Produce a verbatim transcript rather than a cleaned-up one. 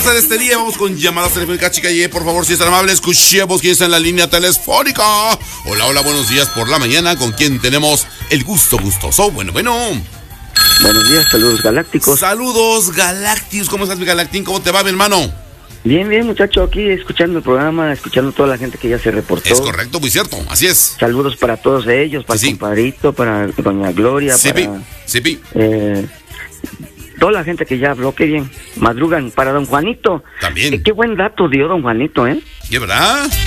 pasar este día? Vamos con llamadas telefónicas, chica. Y por favor, si es tan amable, escuchemos quién está en la línea telefónica. Hola, hola, buenos días por la mañana. ¿Con quién tenemos el gusto gustoso? Bueno, bueno. Buenos días, saludos galácticos. Saludos galácticos. ¿Cómo estás, mi Galactín? ¿Cómo te va, mi hermano? Bien, bien, muchacho, aquí escuchando el programa, escuchando a toda la gente que ya se reportó. Es correcto, muy cierto, así es. Saludos para todos ellos, para Sí, sí. el compadrito, para doña Gloria, Sí, pi, para... sí, pi. Eh, toda la gente que ya habló, qué bien. Madrugan para don Juanito. También. Eh, qué buen dato dio don Juanito, ¿eh? ¿Qué verdad?